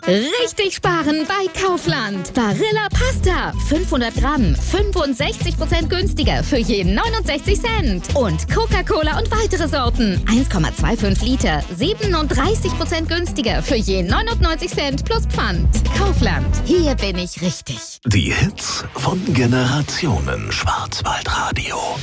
Richtig sparen bei Kaufland. Barilla Pasta, 500 Gramm, 65% günstiger für je 69 Cent. Und Coca-Cola und weitere Sorten, 1,25 Liter, 37% günstiger für je 99 Cent plus Pfand. Kaufland, hier bin ich richtig. Die Hits von Generationen Schwarzwaldradio.